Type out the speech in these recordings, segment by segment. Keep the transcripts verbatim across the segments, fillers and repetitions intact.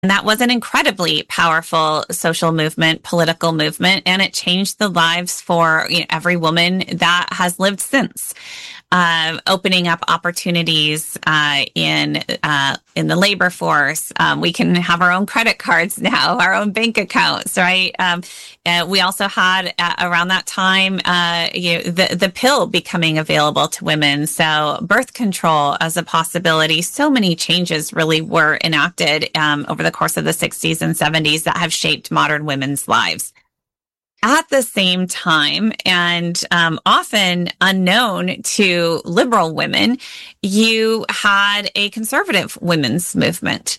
And that was an incredibly powerful social movement, political movement, and it changed the lives for, you know, every woman that has lived since. Uh, opening up opportunities uh, in uh, in the labor force. Um, we can have our own credit cards now, our own bank accounts, right? Um, uh, we also had uh, around that time uh, you know, the the pill becoming available to women. So birth control as a possibility. So many changes really were enacted um, over the course of the sixties and seventies that have shaped modern women's lives. At the same time, and um, often unknown to liberal women, you had a conservative women's movement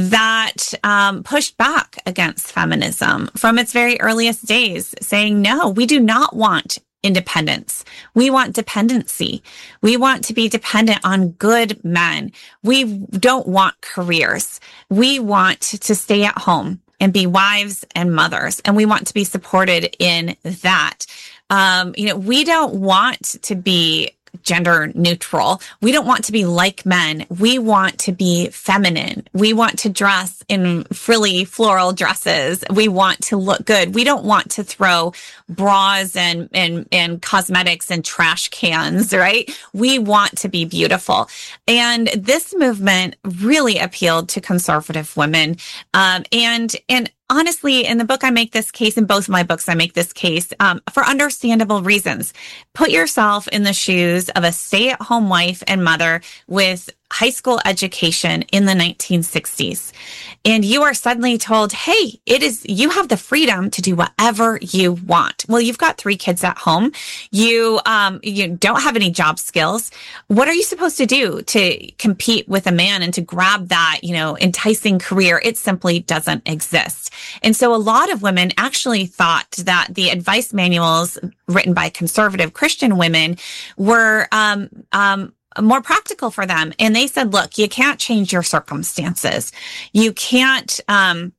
that um, pushed back against feminism from its very earliest days, saying, no, we do not want independence. We want dependency. We want to be dependent on good men. We don't want careers. We want to stay at home and be wives and mothers. And we want to be supported in that. Um, you know, we don't want to be gender neutral. We don't want to be like men. We want to be feminine. We want to dress in frilly floral dresses. We want to look good. We don't want to throw bras and, and, and cosmetics and trash cans, right? We want to be beautiful. And this movement really appealed to conservative women. Um, and, and, Honestly, in the book, I make this case, in both of my books, I make this case um, for understandable reasons. Put yourself in the shoes of a stay-at-home wife and mother with high school education in the nineteen sixties. And you are suddenly told, hey, it is, you have the freedom to do whatever you want. Well, you've got three kids at home. You, um, you don't have any job skills. What are you supposed to do to compete with a man and to grab that, you know, enticing career? It simply doesn't exist. And so a lot of women actually thought that the advice manuals written by conservative Christian women were, um, um, more practical for them. And they said, look, you can't change your circumstances. You can't, um,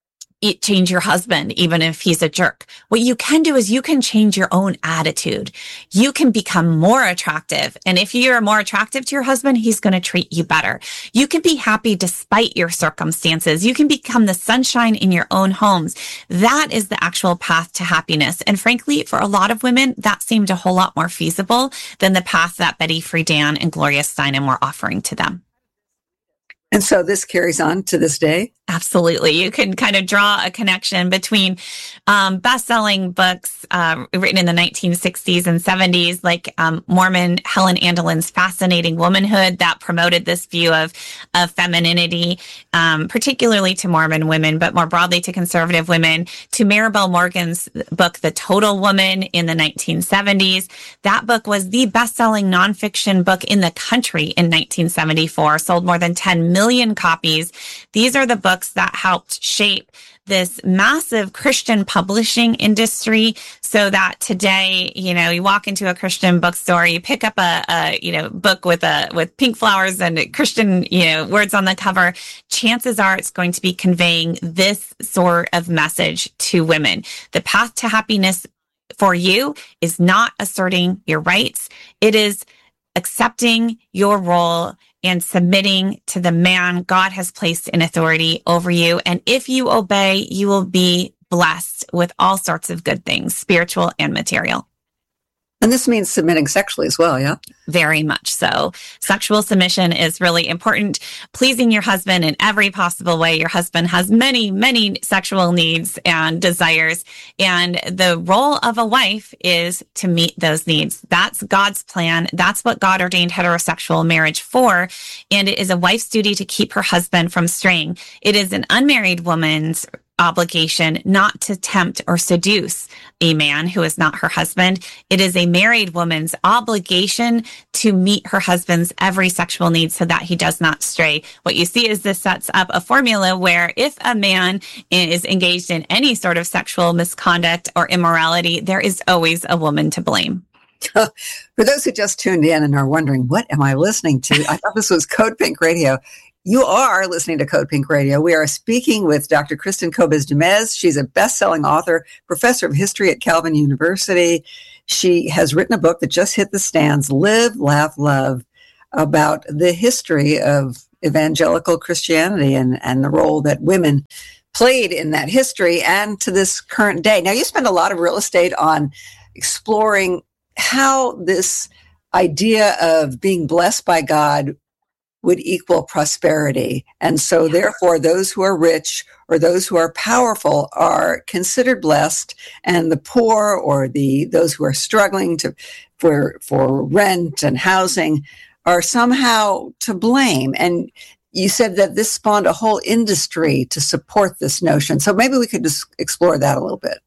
it change your husband, even if he's a jerk. What you can do is you can change your own attitude. You can become more attractive. And if you're more attractive to your husband, he's going to treat you better. You can be happy despite your circumstances. You can become the sunshine in your own homes. That is the actual path to happiness. And frankly, for a lot of women, that seemed a whole lot more feasible than the path that Betty Friedan and Gloria Steinem were offering to them. And so this carries on to this day? Absolutely. You can kind of draw a connection between um, best-selling books uh, written in the nineteen sixties and seventies, like um, Mormon Helen Andelin's Fascinating Womanhood, that promoted this view of, of femininity, um, particularly to Mormon women, but more broadly to conservative women, to Maribel Morgan's book, The Total Woman, in the nineteen seventies. That book was the best-selling nonfiction book in the country in nineteen seventy-four, sold more than ten million copies. These are the books that helped shape this massive Christian publishing industry, so that today, you know, you walk into a Christian bookstore, you pick up a, a you know, book with a, with pink flowers and Christian, you know, words on the cover. Chances are it's going to be conveying this sort of message to women. The path to happiness for you is not asserting your rights. It is accepting your role and submitting to the man God has placed in authority over you. And if you obey, you will be blessed with all sorts of good things, spiritual and material. And this means submitting sexually as well, yeah? Very much so. Sexual submission is really important. Pleasing your husband in every possible way. Your husband has many, many sexual needs and desires. And the role of a wife is to meet those needs. That's God's plan. That's what God ordained heterosexual marriage for. And it is a wife's duty to keep her husband from straying. It is an unmarried woman's obligation not to tempt or seduce a man who is not her husband. It is a married woman's obligation to meet her husband's every sexual need so that he does not stray. What you see is this sets up a formula where if a man is engaged in any sort of sexual misconduct or immorality, there is always a woman to blame. For those who just tuned in and are wondering, what am I listening to? I thought this was Code Pink Radio. You are listening to Code Pink Radio. We are speaking with Doctor Kristen Kobes-Du-Mez. She's a best-selling author, professor of history at Calvin University. She has written a book that just hit the stands, Live, Laugh, Love, about the history of evangelical Christianity and, and the role that women played in that history and to this current day. Now, you spend a lot of real estate on exploring how this idea of being blessed by God would equal prosperity. And so therefore, those who are rich or those who are powerful are considered blessed, and the poor or the those who are struggling to for for rent and housing are somehow to blame. And you said that this spawned a whole industry to support this notion. So maybe we could just explore that a little bit.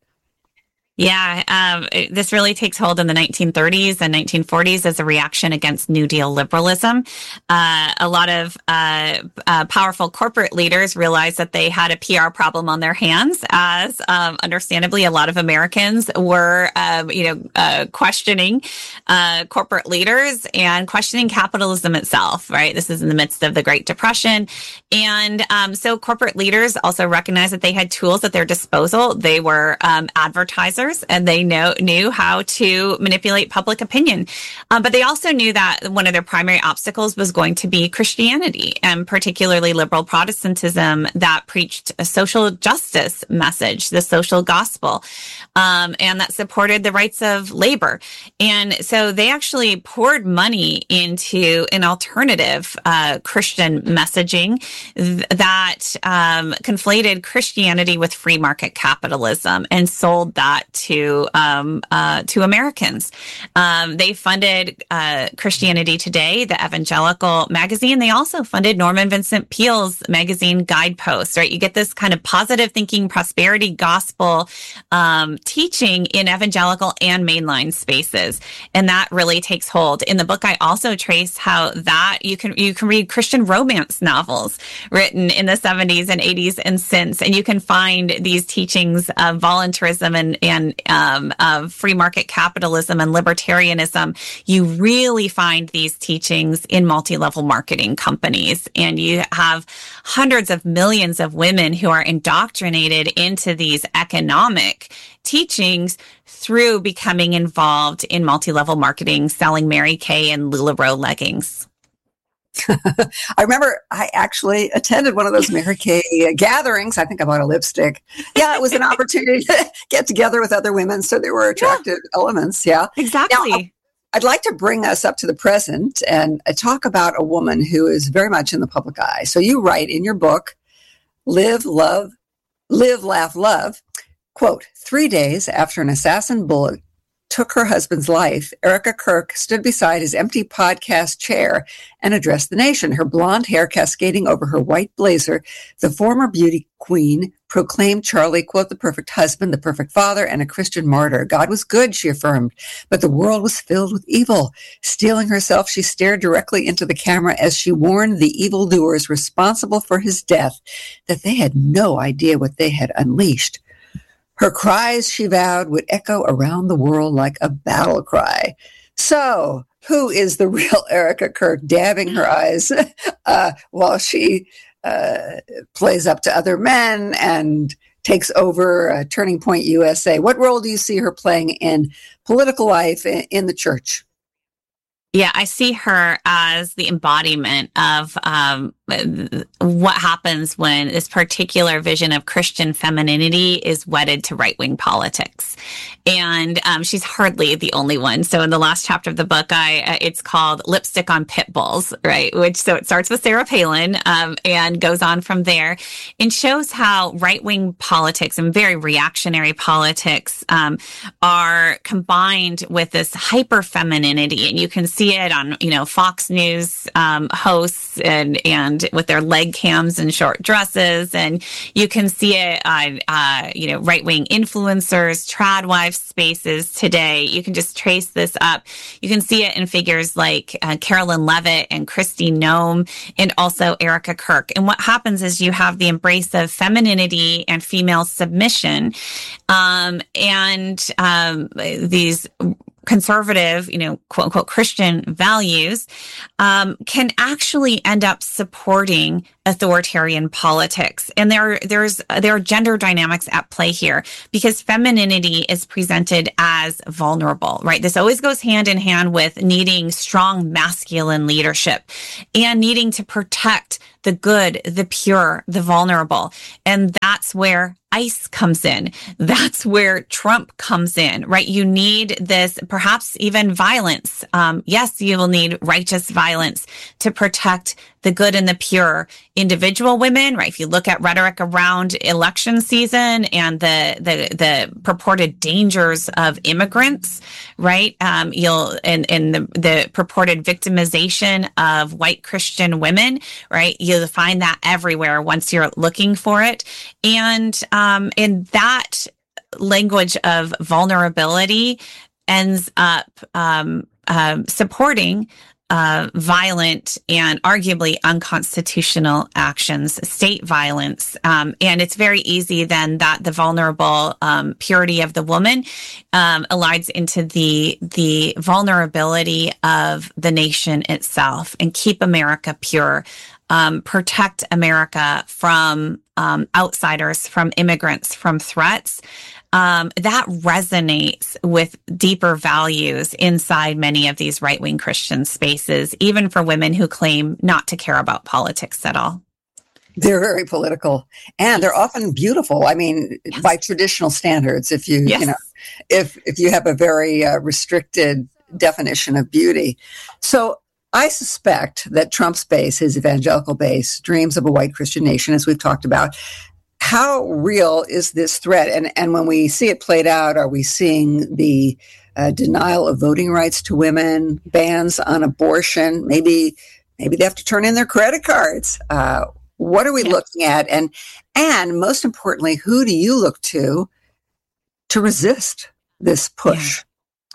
Yeah, um, it, this really takes hold in the nineteen thirties and nineteen forties as a reaction against New Deal liberalism. Uh, a lot of uh, uh, powerful corporate leaders realized that they had a P R problem on their hands, as um, understandably a lot of Americans were, um, you know, uh, questioning uh, corporate leaders and questioning capitalism itself. Right, this is in the midst of the Great Depression, and um, so corporate leaders also recognized that they had tools at their disposal. They were um, advertisers. And they know, knew how to manipulate public opinion. Um, but they also knew that one of their primary obstacles was going to be Christianity, and particularly liberal Protestantism that preached a social justice message, the social gospel, um, and that supported the rights of labor. And so they actually poured money into an alternative uh, Christian messaging th- that um, conflated Christianity with free market capitalism and sold that to um, uh, to Americans. Um, they funded uh, Christianity Today, the evangelical magazine. They also funded Norman Vincent Peale's magazine Guideposts, right? You get this kind of positive thinking, prosperity gospel um, teaching in evangelical and mainline spaces. And that really takes hold. In the book, I also trace how that you can you can read Christian romance novels written in the seventies and eighties and since, and you can find these teachings of voluntarism and, and Um, of free market capitalism and libertarianism. You really find these teachings in multi-level marketing companies, and you have hundreds of millions of women who are indoctrinated into these economic teachings through becoming involved in multi-level marketing, selling Mary Kay and LuLaRoe leggings. I remember I actually attended one of those Mary Kay gatherings. I think I bought a lipstick. Yeah, it was an opportunity to get together with other women. So there were attractive yeah. elements. Yeah, exactly. Now, I'd like to bring us up to the present and talk about a woman who is very much in the public eye. So you write in your book, Live, Love, Live, Laugh, Love, quote, three days after an assassin bullet took her husband's life, Erica Kirk stood beside his empty podcast chair and addressed the nation. Her blonde hair cascading over her white blazer, the former beauty queen proclaimed Charlie, quote, the perfect husband, the perfect father, and a Christian martyr. God was good, she affirmed, but the world was filled with evil. Steeling herself, she stared directly into the camera as she warned the evildoers responsible for his death that they had no idea what they had unleashed. Her cries, she vowed, would echo around the world like a battle cry. So, who is the real Erica Kirk, dabbing her eyes uh, while she uh, plays up to other men and takes over uh, Turning Point U S A? What role do you see her playing in political life in, in the church? Yeah, I see her as the embodiment of um, what happens when this particular vision of Christian femininity is wedded to right-wing politics. And um, she's hardly the only one. So in the last chapter of the book, I uh, it's called Lipstick on Pit Bulls, right? Which so it starts with Sarah Palin um, and goes on from there and shows how right-wing politics and very reactionary politics um, are combined with this hyper-femininity. And you can see it on, you know, Fox News um, hosts and, and with their leg cams and short dresses. And you can see it on, uh, you know, right-wing influencers, trad wife spaces today. You can just trace this up. You can see it in figures like uh, Carolyn Levitt and Kristi Noem and also Erica Kirk. And what happens is you have the embrace of femininity and female submission um, and um, these conservative, you know, quote unquote, Christian values um, can actually end up supporting authoritarian politics. And there, there's, there are gender dynamics at play here because femininity is presented as vulnerable, right? This always goes hand in hand with needing strong masculine leadership and needing to protect the good, the pure, the vulnerable. And that's where ICE comes in. That's where Trump comes in, right? You need this, perhaps even violence. Um, yes, you will need righteous violence to protect the good and the pure. Individual women, right? If you look at rhetoric around election season and the the the purported dangers of immigrants, right? Um, you'll and and the the purported victimization of white Christian women, right? You'll find that everywhere once you're looking for it, and um, and that language of vulnerability ends up um, uh, supporting Uh, violent and arguably unconstitutional actions, state violence. Um, and it's very easy then that the vulnerable um, purity of the woman um, aligns into the the vulnerability of the nation itself and keep America pure, um, protect America from um, outsiders, from immigrants, from threats. Um, that resonates with deeper values inside many of these right-wing Christian spaces, even for women who claim not to care about politics at all. They're very political, and they're often beautiful. I mean, yes. by traditional standards, if you, yes. you know, if, if you have a very uh, restricted definition of beauty. So I suspect that Trump's base, his evangelical base, dreams of a white Christian nation, as we've talked about. How real is this threat? And and when we see it played out, are we seeing the uh, denial of voting rights to women, bans on abortion? Maybe maybe they have to turn in their credit cards. Uh, what are we yeah. looking at? And and most importantly, who do you look to to resist this push? Yeah.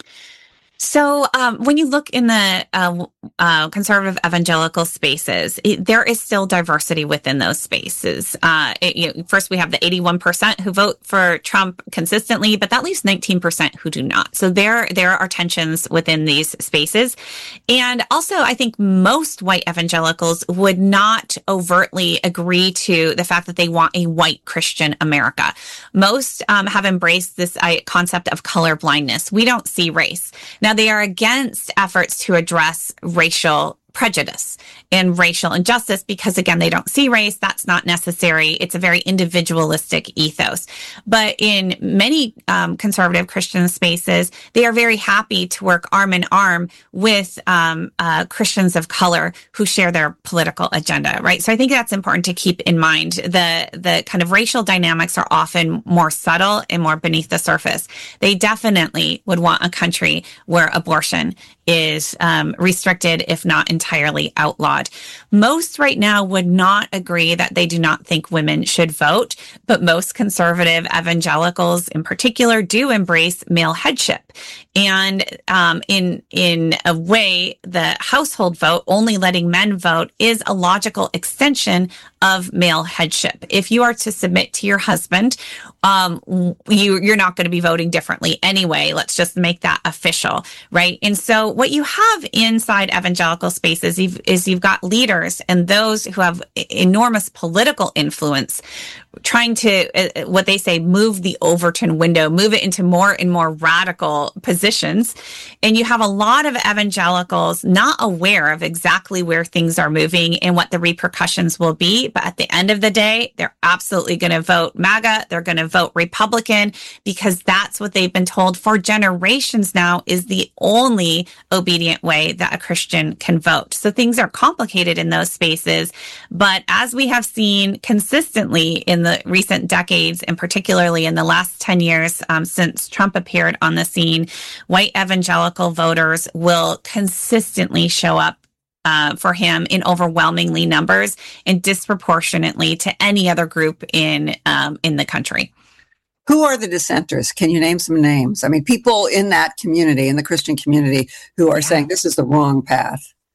So um, when you look in the uh, uh, conservative evangelical spaces, it, there is still diversity within those spaces. Uh, it, you know, first, we have the eighty-one percent who vote for Trump consistently, but that leaves nineteen percent who do not. So there, there are tensions within these spaces. And also, I think most white evangelicals would not overtly agree to the fact that they want a white Christian America. Most um, have embraced this uh, concept of color blindness. We don't see race. Now, they are against efforts to address racial prejudice and racial injustice because, again, they don't see race. That's not necessary. It's a very individualistic ethos. But in many um, conservative Christian spaces, they are very happy to work arm in arm with um, uh, Christians of color who share their political agenda, right? So I think that's important to keep in mind. The, the kind of racial dynamics are often more subtle and more beneath the surface. They definitely would want a country where abortion is um, restricted, if not entirely outlawed. Most right now would not agree that they do not think women should vote, but most conservative evangelicals in particular do embrace male headship. And um, in in a way, the household vote, only letting men vote, is a logical extension of male headship. If you are to submit to your husband, um, you, you're not going to be voting differently anyway. Let's just make that official, right? And so what you have inside evangelical spaces is, is you've got leaders and those who have enormous political influence trying to, uh, what they say, move the Overton window, move it into more and more radical positions. And you have a lot of evangelicals not aware of exactly where things are moving and what the repercussions will be. But at the end of the day, they're absolutely going to vote MAGA. They're going to vote Republican because that's what they've been told for generations now is the only obedient way that a Christian can vote. So things are complicated in those spaces. But as we have seen consistently in the recent decades, and particularly in the last ten years um, since Trump appeared on the scene, white evangelical voters will consistently show up uh, for him in overwhelmingly numbers and disproportionately to any other group in um, in the country. Who are the dissenters? Can you name some names? I mean, people in that community, in the Christian community, who are yeah. saying this is the wrong path.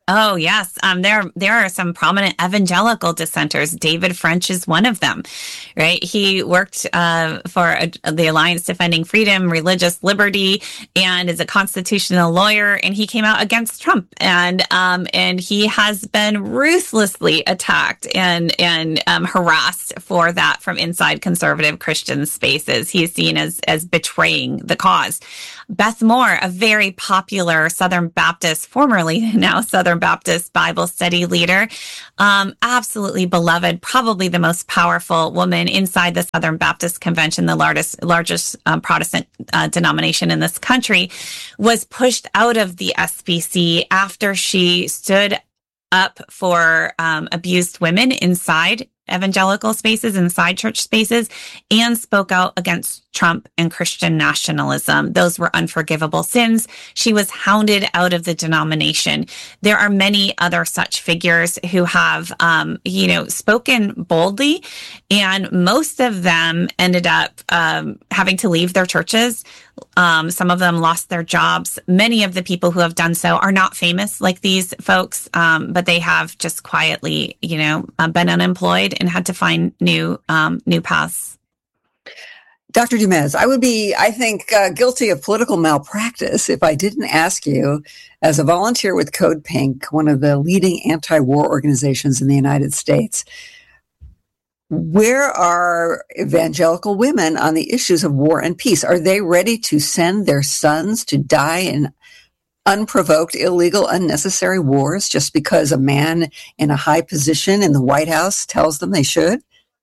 Oh, yes. Um, there, there are some prominent evangelical dissenters. David French is one of them, right? He worked uh, for a, the Alliance Defending Freedom, Religious Liberty, and is a constitutional lawyer. And he came out against Trump, and um, and he has been ruthlessly attacked and and um, harassed for that from inside conservative Christian spaces. He is seen as as betraying the cause. Beth Moore, a very popular Southern Baptist, formerly now Southern Baptist Bible study leader, um, absolutely beloved, probably the most powerful woman inside the Southern Baptist Convention, the largest, largest um, Protestant uh, denomination in this country, was pushed out of the S B C after she stood up for um, abused women inside evangelical spaces, inside church spaces, and spoke out against Trump and Christian nationalism. Those were unforgivable sins. She was hounded out of the denomination. There are many other such figures who have, um, you know, spoken boldly, and most of them ended up um, having to leave their churches. Um, some of them lost their jobs. Many of the people who have done so are not famous like these folks, um, but they have just quietly, you know, uh, been unemployed and had to find new um, new paths. Doctor Dumez, I would be, I think, uh, guilty of political malpractice if I didn't ask you, as a volunteer with Code Pink, one of the leading anti-war organizations in the United States, where are evangelical women on the issues of war and peace? Are they ready to send their sons to die in unprovoked, illegal, unnecessary wars just because a man in a high position in the White House tells them they should?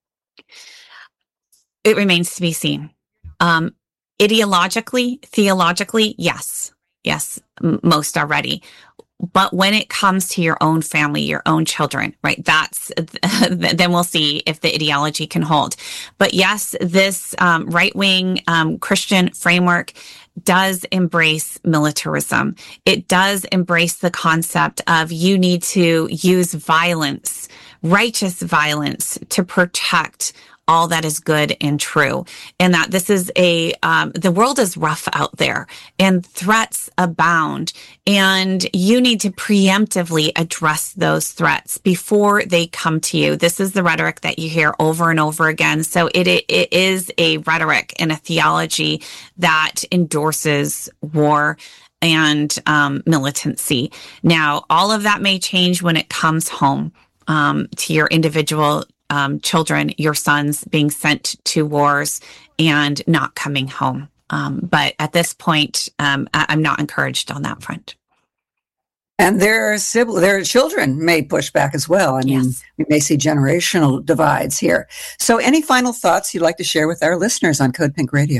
It remains to be seen. Um, ideologically, theologically, yes. Yes, m- most are ready. But when it comes to your own family, your own children, right, that's, then we'll see if the ideology can hold. But yes, this um, right-wing um, Christian framework does embrace militarism. It does embrace the concept of you need to use violence, righteous violence, to protect all that is good and true, and that this is a, um, the world is rough out there and threats abound, and you need to preemptively address those threats before they come to you. This is the rhetoric that you hear over and over again. So it, it, it is a rhetoric and a theology that endorses war and um, militancy. Now, all of that may change when it comes home um, to your individual Um, children, your sons being sent to wars and not coming home. Um, but at this point, um, I- I'm not encouraged on that front. And their sibling, their children may push back as well. I mean, Yes. we may see generational divides here. So any final thoughts you'd like to share with our listeners on Code Pink Radio?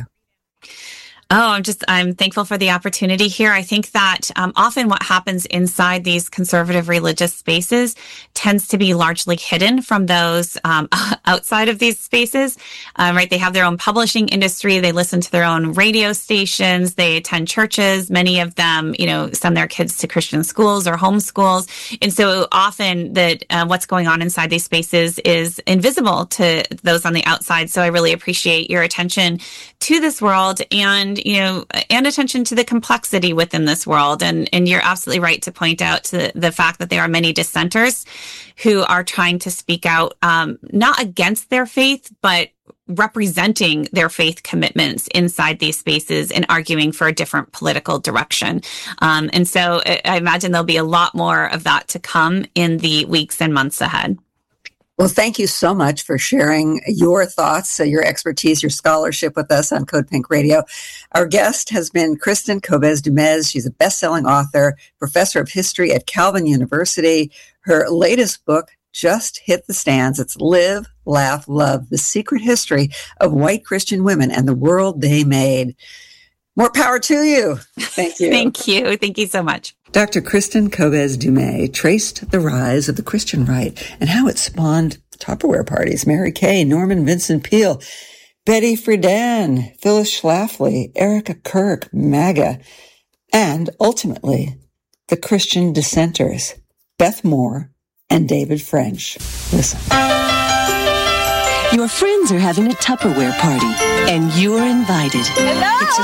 Oh, I'm just, I'm thankful for the opportunity here. I think that um, often what happens inside these conservative religious spaces tends to be largely hidden from those um, outside of these spaces, um, right? They have their own publishing industry. They listen to their own radio stations. They attend churches. Many of them, you know, send their kids to Christian schools or homeschools. And so often that uh, what's going on inside these spaces is invisible to those on the outside. So I really appreciate your attention to this world, and you know, and attention to the complexity within this world. And, and you're absolutely right to point out to the fact that there are many dissenters who are trying to speak out, um, not against their faith, but representing their faith commitments inside these spaces and arguing for a different political direction. Um, and so I imagine there'll be a lot more of that to come in the weeks and months ahead. Well, thank you so much for sharing your thoughts, uh, your expertise, your scholarship with us on Code Pink Radio. Our guest has been Kristin Kobes Dumez. She's a best-selling author, professor of history at Calvin University. Her latest book just hit the stands. It's Live, Laugh, Love, The Secret History of White Christian Women and the World They Made. More power to you. Thank you. Thank you. Thank you so much. Doctor Kristin Kobes Dumez traced the rise of the Christian right and how it spawned Tupperware parties. Mary Kay, Norman Vincent Peale, Betty Friedan, Phyllis Schlafly, Erica Kirk, MAGA, and ultimately the Christian dissenters, Beth Moore and David French. Listen. Your friends are having a Tupperware party, and you're invited. Hello! It's a